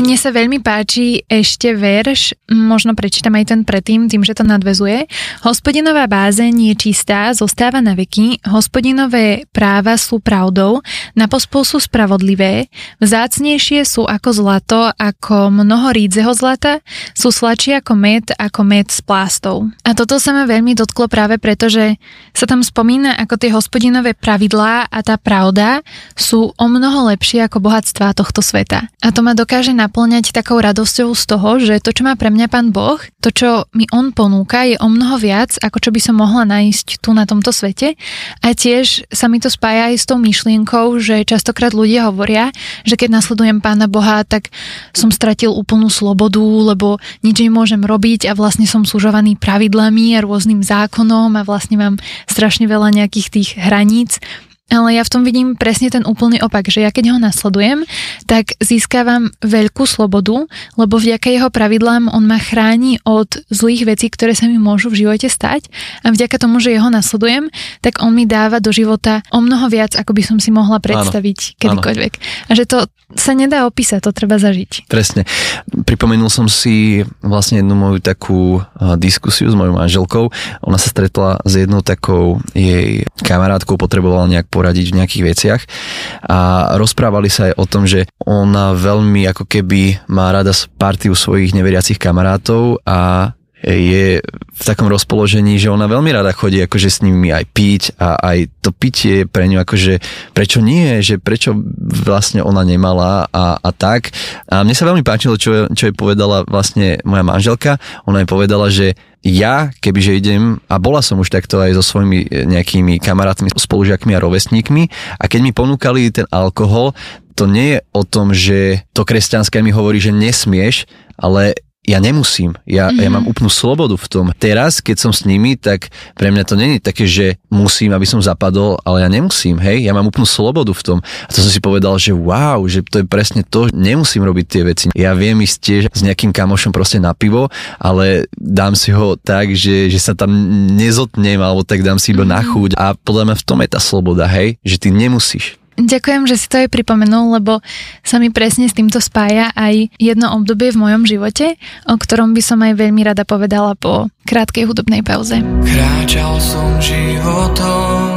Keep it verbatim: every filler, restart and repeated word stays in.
Mne sa veľmi páči ešte verš, možno prečítam aj ten predtým, tým, že to nadväzuje. Hospodinová bázeň je čistá, zostáva na veky, hospodinové práva sú pravdou, na pospol sú spravodlivé, vzácnejšie sú ako zlato, ako mnoho rídzeho zlata, sú sladšie ako med, ako med s plástou. A toto sa ma veľmi dotklo práve preto, že sa tam spomína, ako tie hospodinové pravidlá a tá pravda sú o mnoho lepšie ako bohatstvá tohto sveta. A to ma dokáže naplňať takou radosťou z toho, že to, čo má pre mňa Pán Boh, to, čo mi On ponúka, je o mnoho viac, ako čo by som mohla nájsť tu na tomto svete. A tiež sa mi to spája aj s tou myšlienkou, že častokrát ľudia hovoria, že keď nasledujem Pána Boha, tak som stratil úplnú slobodu, lebo nič nemôžem robiť a vlastne som súžovaný pravidlami a rôznym zákonom a vlastne mám strašne veľa nejakých tých hraníc. Ale ja v tom vidím presne ten úplný opak, že ja keď ho nasledujem, tak získavam veľkú slobodu, lebo vďaka jeho pravidlám on ma chráni od zlých vecí, ktoré sa mi môžu v živote stať, a vďaka tomu, že jeho nasledujem, tak on mi dáva do života o mnoho viac, ako by som si mohla predstaviť áno, kedykoľvek. Áno. A že to sa nedá opísať, to treba zažiť. Presne. Pripomenul som si vlastne jednu moju takú diskusiu s mojou manželkou. Ona sa stretla s jednou takou jej kamarátkou, potrebovala nejak poradiť v nejakých veciach a rozprávali sa aj o tom, že ona veľmi ako keby má rada partiu svojich neveriacich kamarátov a je v takom rozpoložení, že ona veľmi rada chodí akože s nimi aj piť a aj to pitie pre ňu akože prečo nie, že prečo vlastne ona nemala a, a tak. A mne sa veľmi páčilo, čo, čo jej povedala vlastne moja manželka. Ona jej povedala, že ja, kebyže idem, a bola som už takto aj so svojimi nejakými kamarátmi, spolužiakmi a rovesníkmi, a keď mi ponúkali ten alkohol, to nie je o tom, že to kresťanské mi hovorí, že nesmieš, ale ja nemusím. Ja, mm-hmm. ja mám úplnú slobodu v tom. Teraz, keď som s nimi, tak pre mňa to nie je také, že musím, aby som zapadol, ale ja nemusím, hej? Ja mám úplnú slobodu v tom. A to som si povedal, že wow, že to je presne to, nemusím robiť tie veci. Ja viem ísť tiež s nejakým kamošom proste na pivo, ale dám si ho tak, že, že sa tam nezotnem, alebo tak dám si iba mm-hmm. na chuť. A podľa mňa v tom je tá sloboda, hej? Že ty nemusíš. Ďakujem, že si to aj pripomenul, lebo sa mi presne s týmto spája aj jedno obdobie v mojom živote, o ktorom by som aj veľmi rada povedala po krátkej hudobnej pauze. Kráčal som životom